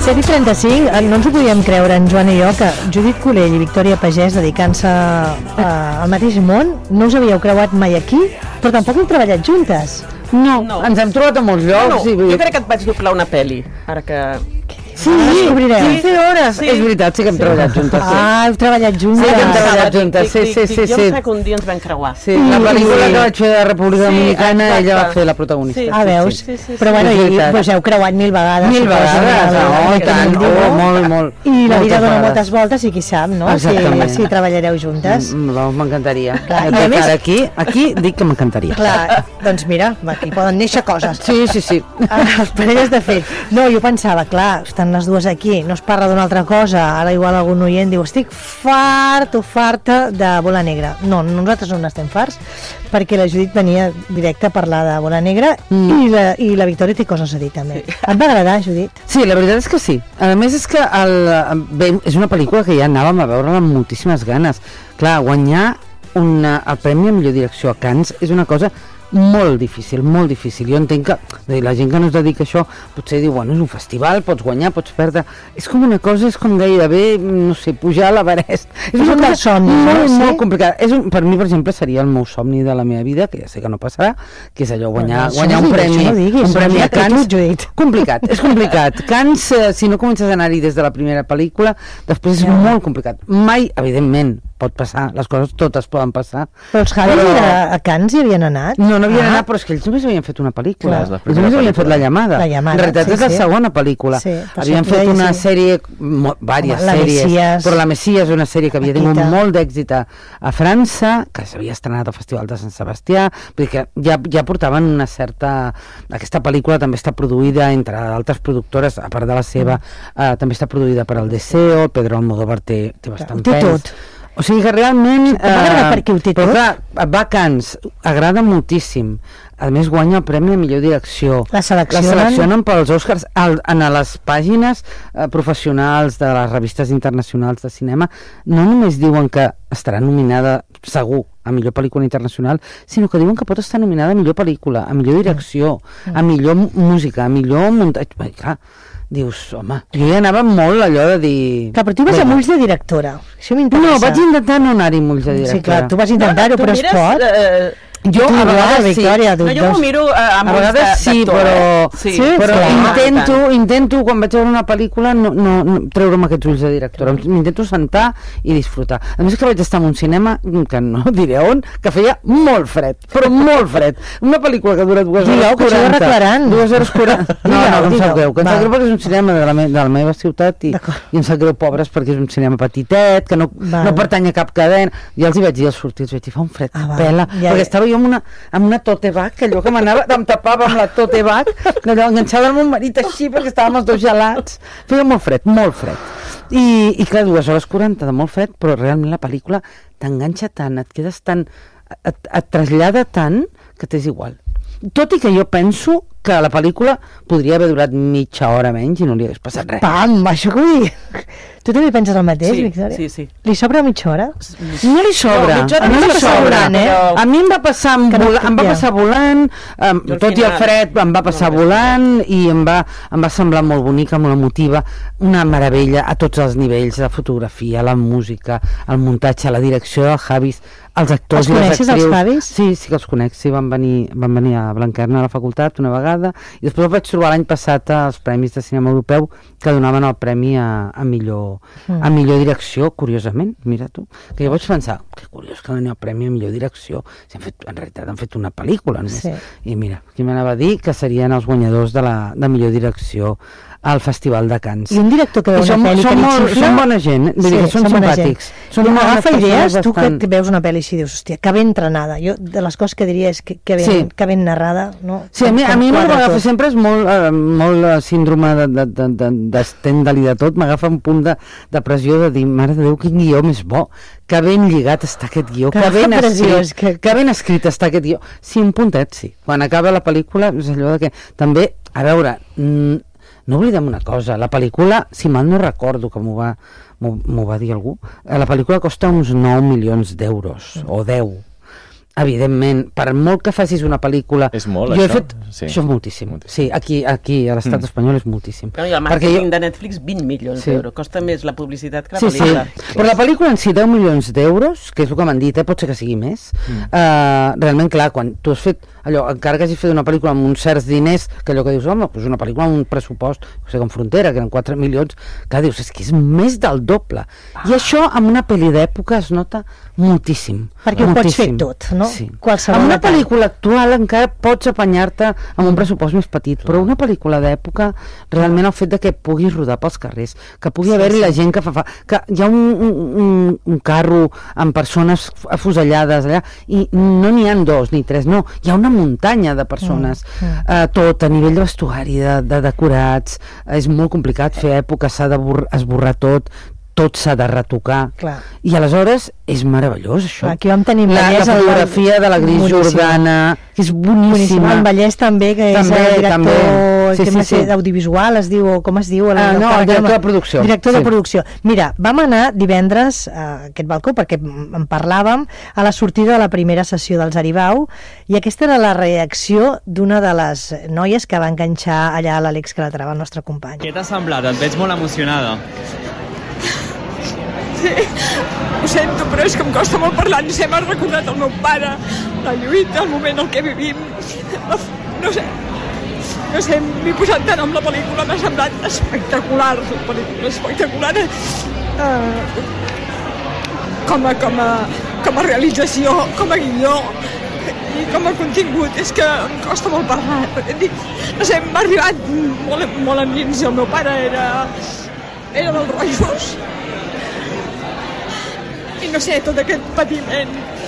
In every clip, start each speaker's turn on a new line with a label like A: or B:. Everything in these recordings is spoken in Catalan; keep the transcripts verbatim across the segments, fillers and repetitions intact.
A: set i trenta-cinc, no ens ho podíem creure, en Joan i jo, que Judit Colell i Victòria Pagès, dedicant-se al mateix món, no us havíeu creuat mai aquí, però tampoc heu treballat juntes.
B: No, no. Ens hem trobat a molts llocs.
C: No, jo crec que et vaig doblar una pel·li, ara que...
A: Sí, descobrirem.
B: quinze hores. Sí. És veritat, sí que hem sí. treballat juntes. Sí.
A: Ah, heu treballat juntes.
B: Sí que hem treballat juntes, sí, sí, sí.
C: Jo em sé que un dia ens vam creuar.
B: Sí, la pel·lícula que vaig fer de la República Dominicana, ella va fer la protagonista.
A: Ah, veus? Però bueno, us heu creuat mil vegades.
B: Mil vegades, no, i tant, molt, molt.
A: I la vida dona moltes voltes i qui sap, no? Si treballareu juntes.
B: M'encantaria. Aquí, aquí dic que m'encantaria.
A: Clar, doncs mira, aquí poden néixer coses.
B: Sí, sí, sí.
A: Les parelles de fet. No, jo pensava, clar, estan les dues aquí, no es parla d'una altra cosa, ara igual algun oient diu estic fart o farta de Bola Negra. No, nosaltres no n'estem farts, perquè la Judit venia directe a parlar de Bola Negra mm. i, la, i la Victòria té coses a dir també. Sí. Et va agradar, Judit?
B: Sí, la veritat és que sí. A més és que el, bé, és una pel·lícula que ja anàvem a veure amb moltíssimes ganes. Clar, guanyar una, el Premi a Millor Direcció a Cannes és una cosa molt difícil, molt difícil. Jo entenc que la gent que no es dedica a això potser diu, bueno, és un festival, pots guanyar, pots perdre. És com una cosa, és com gairebé, no sé, pujar a l'Everest. És, és una cosa somni, molt, no? molt sí? complicada. És un, per mi, per exemple, seria el meu somni de la meva vida, que ja sé que no passarà, que és allò, guanyar, bueno, guanyar un premi, no diguis, un premi a Cannes. Complicat, és complicat. Cannes, eh, si no comences a anar-hi des de la primera pel·lícula, després és ja. molt complicat. Mai, evidentment, pot passar, les coses totes poden passar.
A: Però els Javis però... a Cannes hi havien anat?
B: No, no havien ah. anat, però és que ells només havien fet una pel·lícula. Clar, ells només havien fet La Llamada.
A: La Llamada,
B: en realitat
A: sí,
B: és la
A: sí.
B: segona pel·lícula. Sí, havien fet una sí. sèrie, diverses
A: la
B: sèries,
A: Messias.
B: però La Messias és una sèrie que havia tingut molt d'èxit a, a França, que s'havia estrenat al Festival de Sant Sebastià, vull dir que ja, ja portaven una certa... Aquesta pel·lícula també està produïda, entre altres productores, a part de la seva, mm. eh, també està produïda per el Deseo, Pedro Almodóvar té, té bastant
A: té
B: pes.
A: tot.
B: O sigui que realment...
A: Sí, eh, per què ho té tot?
B: Però clar, va Cannes, agrada moltíssim. A més guanya el Premi a Millor Direcció.
A: La seleccionen,
B: la seleccionen pels Oscars al, en les pàgines eh, professionals de les revistes internacionals de cinema. No només diuen que estarà nominada segur a millor pel·lícula internacional, sinó que diuen que pot estar nominada a millor pel·lícula, a millor direcció, mm. a millor música, a millor muntatge. Bé, clar, dius, home, jo ja anava molt allò de dir...
A: Clar, però tu vas amb ulls de directora. Això m'interessa.
B: No, vaig intentar no anar-hi amb ulls de directora.
A: Sí, clar, tu vas intentar-ho, no, però es pot. Eh,
B: jo a vegades
A: Victòria,
B: sí.
C: No, jo m'ho miro uh, amb
B: a vegades sí, però, eh? sí, sí, però clar. intento, intento quan vaig veure una pel·lícula no, no, no treure'm aquests ulls de directora, m'intento sentar i disfrutar. A més que vaig estar en un cinema que no diré on, que feia molt fred, però molt fred, una pel·lícula que dura dues hores quaranta, dues hores quaranta, no, no, no em sap greu, que em sap greu perquè és un cinema de la, me, de la meva ciutat i, i em sap greu, pobres, perquè és un cinema petitet, que no, no pertany a cap cadena, i els hi vaig dir als sortits, vaig dir, fa un fred que ah, pela, ja, perquè estava jo amb una, amb una tote bag, allò que m'anava, em tapava amb la tote bag, allò enganxava el meu marit així perquè estàvem els dos gelats, feia molt fred, molt fred. I, i clar, dues hores quaranta de molt fred, però realment la pel·lícula t'enganxa tant, et quedes tan, et, et trasllada tant que t'és igual. Tot i que jo penso que la pel·lícula podria haver durat mitja hora menys i no li hagués passat res.
A: Pam, això que vull dir. Tu també penses el mateix,
C: sí,
A: Victòria?
C: Sí, sí.
A: Li sobra mitja hora?
B: No li sobra. No, a mi no li sobra, eh? Però... A mi em va passar, vola, em va passar volant, um, tot i el fred em va passar no, volant i em va, em va semblar molt bonica, molt emotiva, una meravella a tots els nivells, la fotografia, la música, el muntatge, la direcció del Javis, els actors
A: i les actrius. Els coneixes, els Javis?
B: Sí, sí que els conec, sí, van venir, van venir a Blanquerna a la facultat una vegada i després el vaig trobar l'any passat als Premis de Cinema Europeu que donaven el premi a, a millor mm. a millor direcció, curiosament, mira tu, que jo vaig pensar, que curiós que doni el premi a millor direcció, si han fet, en realitat han fet una pel·lícula només, sí. I mira, qui m'anava a dir que serien els guanyadors de la de millor direcció al Festival de Cannes.
A: I un director que veu una pel·li que li xifla...
B: Són bona gent, vull dir que són simpàtics.
A: Són agafa idees, tu que veus una pel·li i dius, hòstia, que ben entrenada. Jo, de les coses que diria és que, que, ben, sí. que ben narrada, no?
B: Sí, a mi, a mi m'agafa sempre és molt, uh, molt uh, síndrome d'estendre-li de, de, de, de tot, m'agafa un punt de, de pressió de dir, mare de Déu, quin guió més bo, que ben lligat està aquest guió, que, que, ben escrit, que... que ben escrit està aquest guió. Sí, un puntet, sí. Quan acaba la pel·lícula, és allò de que també, a veure... Mm, no oblidem una cosa, la pel·lícula, si mal no recordo que m'ho va, m'ho va dir algú, la pel·lícula costa uns nou milions d'euros, o deu. evidentment, per molt que facis una pel·lícula...
D: És molt,
B: jo
D: això?
B: He fet...
D: Sí.
B: Això és moltíssim. moltíssim. Sí, aquí, aquí a l'estat mm. espanyol és moltíssim.
C: Però i el màrqueting jo... de Netflix, vint milions sí. d'euros. Costa més la publicitat que la
B: sí,
C: pel·lícula.
B: Sí, però la pel·lícula en si deu milions d'euros, que és el que m'han dit, eh? Pot ser que sigui més. Mm. Uh, realment, clar, quan tu has fet allò, encara que hagis fet una pel·lícula amb uns certs diners, que allò que dius, home, doncs una pel·lícula amb un pressupost, o sigui, com Frontera, que eren quatre milions, clar, dius, és que és més del doble. Ah. I això, amb una pel·li d'època, es nota moltíssim.
A: Perquè
B: moltíssim.
A: ho pots fer tot, no?
B: Sí.
A: Qualsevol
B: amb una
A: detall.
B: pel·lícula actual encara pots apanyar-te amb un pressupost més petit, però una pel·lícula d'època, realment el fet de que puguis rodar pels carrers, que pugui sí, haver-hi sí. la gent que fa, fa... que hi ha un, un, un carro amb persones afusellades allà, i no n'hi ha dos ni tres, no, hi ha una muntanya de persones, mm, mm. Uh, tot, a nivell de vestuari, de, de decorats, és molt complicat fer època, s'ha d'esborrar tot, tot s'ha de retocar. Clar. I aleshores és meravellós això.
A: Aquí vam tenir
B: la,
A: Vallès,
B: la fotografia de la Gris Jordana, que és boníssima.
A: En Vallès també, que
B: també,
A: és el director
B: sí,
A: sí,
B: sí, sí.
A: d'audiovisual, es diu, com es diu? El,
B: ah, no, el director de producció.
A: Director
B: sí.
A: de producció. Mira, vam anar divendres a aquest balcó, perquè en parlàvem, a la sortida de la primera sessió dels Aribau, i aquesta era la reacció d'una de les noies que va enganxar allà a l'Àlex Calatrava, el nostre company.
E: Què t'ha semblat? Et veig molt emocionada.
F: Sí, ho sento, però és que em costa molt parlar. Ni sé, m'ha recordat el meu pare, la lluita, el moment en què vivim. No sé, no sé, m'he posat tant amb la pel·lícula, m'ha semblat espectacular, la pel·lícula espectacular. Uh, com, a, com, a, com a realització, com a guió i com a contingut, és que em costa molt parlar. Dic, no sé, m'ha arribat molt, molt endins. El meu pare era, era dels rojos. I no sé, tot aquest patiment.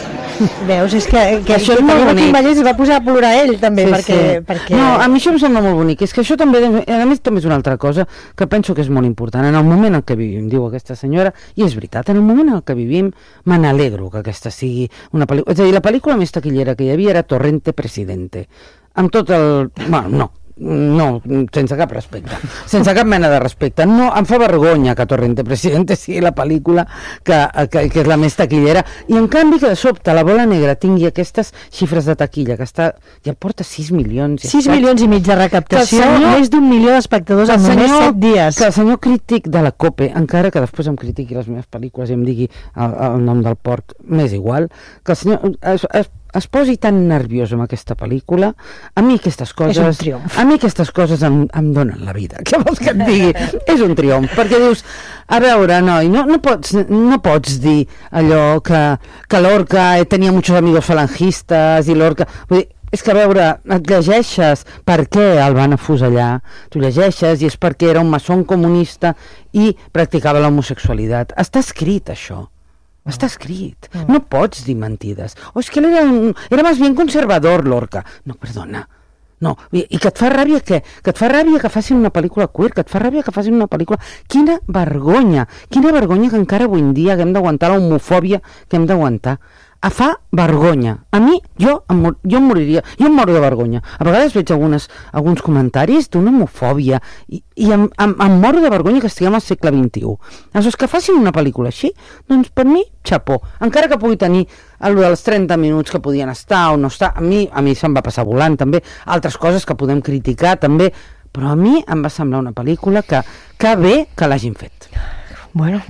A: Veus, és que, que
B: això és molt bonic.
A: Vallès es va posar a plorar ell també, sí, perquè,
B: sí.
A: perquè...
B: No, a mi això em sembla molt bonic. És que això també, a més també és una altra cosa que penso que és molt important. En el moment en què vivim, diu aquesta senyora, i és veritat, en el moment en què vivim me n'alegro que aquesta sigui una pel·lícula. És a dir, la pel·lícula més taquillera que hi havia era Torrente Presidente. Amb tot el... Bueno, no. No, sense cap respecte, sense cap mena de respecte. No, em fa vergonya que Torrente Presidente sigui la pel·lícula que, que, que és la més taquillera, i en canvi que de sobte la Bola Negra tingui aquestes xifres de taquilla, que està, ja porta sis milions.
A: sis milions i mig de recaptació, senyor, més d'un milió d'espectadors en només set dies.
B: Que el senyor crític de la COPE, encara que després em critiqui les meves pel·lícules i em digui el, el nom del porc, m'és igual, que el senyor es, es, es posi tan nerviós amb aquesta pel·lícula. A mi aquestes coses a mi aquestes coses em, em donen la vida. Què vols que et digui? És un triomf, perquè dius, a veure, noi, no, no, pots, no pots dir allò que, que Lorca tenia muchos amigos falangistes i Lorca... Vull dir, és que a veure, et llegeixes per què el van afusellar, tu llegeixes i és perquè era un maçon comunista i practicava l'homosexualitat. Està escrit això. Està escrit. No. no pots dir mentides. O és que ell era, un, era més bien conservador, Lorca. No, perdona. No, i, i que et fa ràbia què? Que et fa ràbia que facin una pel·lícula queer, que et fa ràbia que facin una pel·lícula... Quina vergonya, quina vergonya que encara avui en dia haguem d'aguantar l'homofòbia que hem d'aguantar. A fa vergonya. A mi, jo em, jo em moriria, jo em moro de vergonya. A vegades veig algunes, alguns comentaris d'una homofòbia i, i em, em, em moro de vergonya que estiguem al segle vint-i-u. Aleshores, que facin una pel·lícula així, doncs per mi, xapó. Encara que pugui tenir el dels trenta minuts que podien estar o no estar, a mi, a mi se'm va passar volant també, altres coses que podem criticar també, però a mi em va semblar una pel·lícula que, que bé que l'hagin fet.
A: Bueno...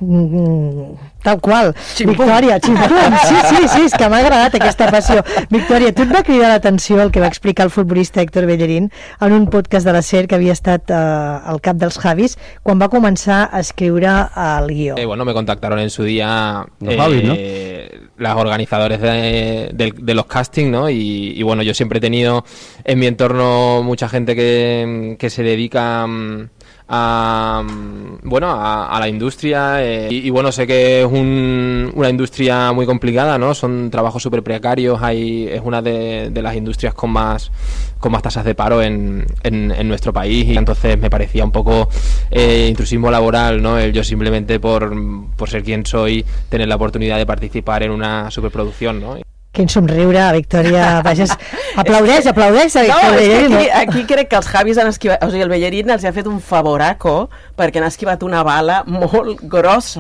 A: Mm, tal qual, ximpum. Victòria, ximpum. Sí, sí, sí, és que m'ha agradat aquesta passió. Victòria, tu et va cridar l'atenció el que va explicar el futbolista Héctor Bellerín en un podcast de la SER que havia estat eh, al cap dels Javis quan va començar a escriure el guió.
G: Eh, bueno, me contactaron en su día
D: los eh, Javis, ¿no?
G: las organizadores de, de, de los castings, ¿no? Y, y bueno, yo siempre he tenido en mi entorno mucha gente que, que se dedica a, bueno, a, a la industria eh, y, y bueno, sé que es un, una industria muy complicada, ¿no? Son trabajos súper precarios, hay, es una de, de las industrias con más con más tasas de paro en, en, en nuestro país, y entonces me parecía un poco eh, intrusismo laboral, ¿no? El yo simplemente por, por ser quien soy tener la oportunidad de participar en una superproducción, ¿no?
A: Quin somriure, Victòria, vages, aplaudeix, aplaudeix a Victòria.
C: No, és que aquí, aquí crec que els Javis han esquivat, o sigui, el Bellerín els ha fet un favoraco perquè han esquivat una bala molt grossa,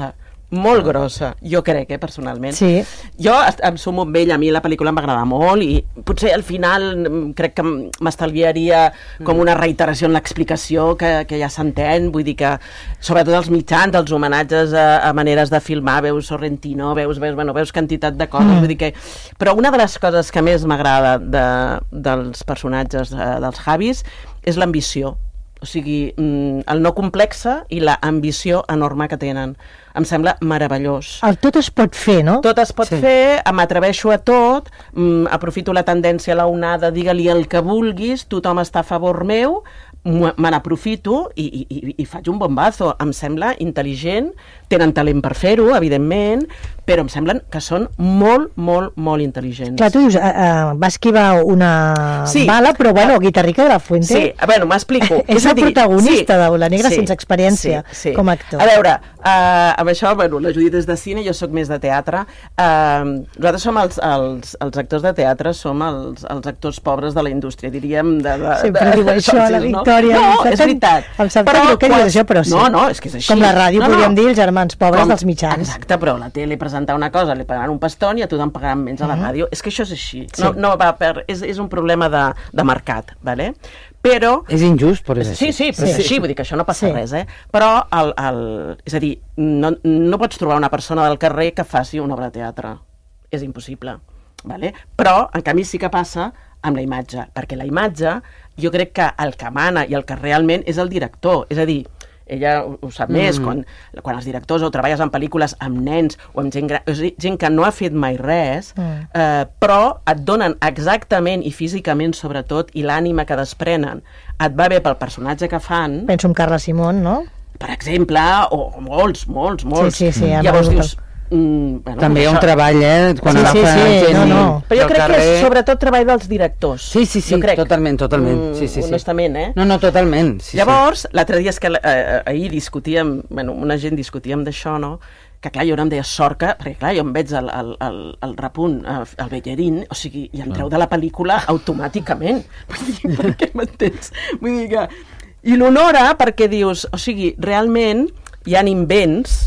C: molt grossa, jo crec, eh, personalment.
A: Sí.
C: Jo em sumo amb ell, a mi la pel·lícula em va agradar molt i potser al final crec que m'estalviaria com una reiteració en l'explicació que, que ja s'entén, vull dir que sobretot els mitjans, els homenatges a, a maneres de filmar, veus Sorrentino, veus, veus, bueno, veus quantitat de coses, mm. vull dir que... Però una de les coses que més m'agrada de, dels personatges de, dels Javis és l'ambició. O sigui, el no complexa i la ambició enorme que tenen. Em sembla meravellós.
A: El tot es pot fer, no?
C: Tot es pot sí. fer, m'atreveixo a tot, aprofito la tendència a la onada, digue-li el que vulguis, tothom està a favor meu, me n'aprofito i, i, i faig un bombazo. Em sembla intel·ligent, tenen talent per fer-ho, evidentment, però em semblen que són molt, molt, molt intel·ligents.
A: Clar, tu dius, uh, uh, va esquivar una
C: sí.
A: bala, però bueno, Guitarrica de la Fuente...
C: Sí, bueno, m'explico.
A: és, és el dir, protagonista
C: sí,
A: de Bola Negra
C: sí,
A: sense experiència
C: sí, sí.
A: com a actor.
C: A veure, uh, amb això, bueno, la Judit és de cine, jo sóc més de teatre. Uh, nosaltres som els, els, els actors de teatre, som els, els actors pobres de la indústria, diríem. De, de,
A: Sempre
C: de,
A: diu això,
C: de,
A: la Victòria.
C: No, no és veritat.
A: Em sap però, que dius això, però sí.
C: No, no, és que és així.
A: Com la ràdio,
C: no, no.
A: podríem dir, els germans pobres com, dels mitjans.
C: Exacte, però la tele presentar una cosa, li pagaran un pastón i a tothom pagaran menys a la ràdio. És que això és així. Sí. No, no va per, és, és un problema de, de mercat, vale? Però...
B: És injust, però és
C: així. Sí, sí, però sí. és així, vull dir que això no passa sí. res, eh? Però, el, el, és a dir, no, no pots trobar una persona del carrer que faci una obra de teatre. És impossible, vale? Però, en canvi, sí que passa amb la imatge, perquè la imatge, jo crec que el que mana i el que realment és el director, és a dir, ella ho, ho sap mm. més, quan, quan els directors o treballes en pel·lícules amb nens o amb gent, gran, gent que no ha fet mai res, mm. eh, però et donen exactament i físicament sobretot i l'ànima que desprenen et va bé pel personatge que fan.
A: Penso en Carla Simón, no?
C: Per exemple, o molts, molts, molts.
A: Sí, sí, sí.
C: Llavors dius... Mm, bueno,
B: també hi ha un
C: això...
B: treball, eh? Quan
A: sí, sí, sí, gent no, no.
C: Però jo crec carrer... que és sobretot treball dels directors.
B: Sí, sí, sí, totalment, totalment. Mm, sí, sí, sí.
C: Honestament, eh?
B: No, no, totalment. Sí,
C: Llavors, sí. l'altre dia és que eh, ahir discutíem, bueno, una gent discutíem d'això, no? Que clar, jo ara em deia sort que, perquè clar, jo em veig el, el, el, el repunt, el Bellerín, o sigui, i em treu de la pel·lícula automàticament. Vull dir, per què m'entens? Vull dir que... I l'honora perquè dius, o sigui, realment hi ha invents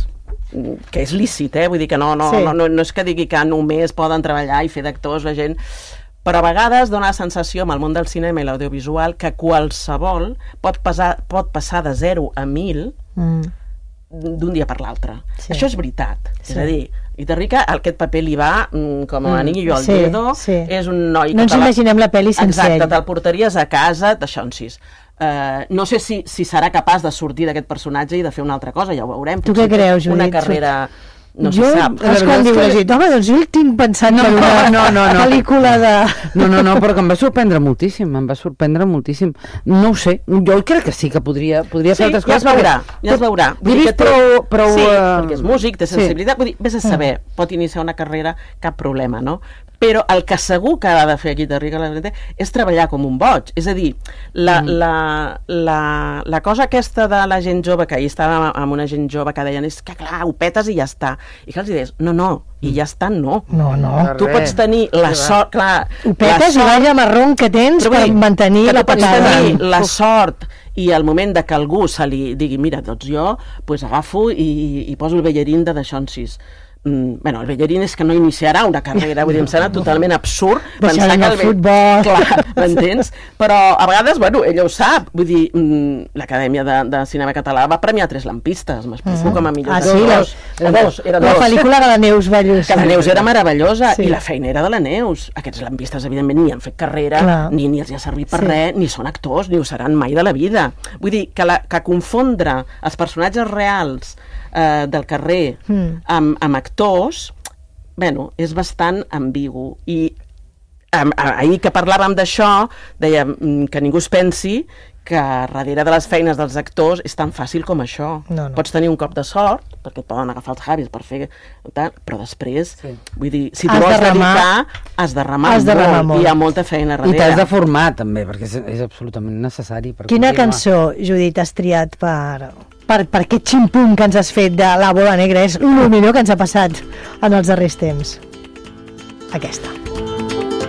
C: que és lícit, eh? Vull dir que no, no, sí. no, no, no és que digui que només poden treballar i fer d'actors la gent, però a vegades dona la sensació amb el món del cinema i l'audiovisual que qualsevol pot passar, pot passar de zero a mil mm. d'un dia per l'altre. Sí. Això és veritat. Sí. És a dir, Guitarrica, aquest paper li va mm, com a mm. anillo al sí, dedo, sí. és un noi...
A: No ens imaginem la pel·li sense
C: Exacte,
A: ell.
C: Exacte, te'l portaries a casa, d'això en sis. Uh, no sé si, si serà capaç de sortir d'aquest personatge i de fer una altra cosa, ja ho veurem.
A: Tu què creus, Judit?
C: Una carrera... No
A: jo,
C: se sap.
A: És quan diu la gent, home, doncs jo el tinc pensant
B: no,
A: per una
B: no, no, no.
A: pel·lícula de...
B: No, no, no, però que em va sorprendre moltíssim, em va sorprendre moltíssim. No ho sé, jo crec que sí que podria, podria
C: sí,
B: fer altres
C: ja
B: coses.
C: Ja es veurà, ja es veurà.
B: Vull dir que prou... prou
C: sí,
B: uh...
C: perquè és músic, té sensibilitat, sí. Vull dir, vés a saber, pot iniciar una carrera, cap problema, no? Però el que segur que ha de fer aquí Guitarrica és treballar com un boig. És a dir, la, mm. la, la, la cosa aquesta de la gent jove, que ahir estava amb una gent jove que deien, és que clar, ho petes i ja està. I que els deies, no, no, i ja està, no.
A: No, no.
C: Tu pots tenir la sort, clar...
A: Ho petes i vaya marrón que tens per mantenir la patada.
C: Que tu pots tenir la sort i al moment de que algú se li digui, mira, doncs jo pues agafo i, i poso el Bellerín de deixar en sis. Mm, bueno, el Bellerín és que no iniciarà una carrera, vull dir, em sembla totalment absurd
A: pensar que el futbol,
C: clar, m'entens? Però a vegades, bueno, ella ho sap, vull dir, mm, l'Acadèmia de, de Cinema Català va premiar tres lampistes, m'explico mm. com a millor
A: ah,
C: de
A: sí,
C: dos,
A: la,
C: dos, era
A: la
C: dos.
A: pel·lícula de la Neus Ballús,
C: que la Neus era meravellosa,
A: sí.
C: I la feina era de la Neus. Aquests lampistes, evidentment, ni han fet carrera, clar. ni, ni els ha servit per sí. res, ni són actors, ni ho seran mai de la vida. Vull dir, que, la, que confondre els personatges reals eh, del carrer mm. amb, amb actors, bueno, és bastant ambigu. I um, ahir que parlàvem d'això, dèiem que ningú es pensi que darrere de les feines dels actors és tan fàcil com això.
A: No, no.
C: Pots tenir un cop de sort, perquè et poden agafar els Javis per fer... Però després, sí. vull dir, si tu has vols dedicar, has de remar, has de remar molt, molt. Hi ha molta feina darrere.
B: I t'has de formar, també, perquè és, és absolutament necessari. Per
A: Quina
B: continuar.
A: Cançó, Judit, has triat per... Per, per aquest ximpum que ens has fet de la Bola Negra? És el millor que ens ha passat en els darrers temps. Aquesta.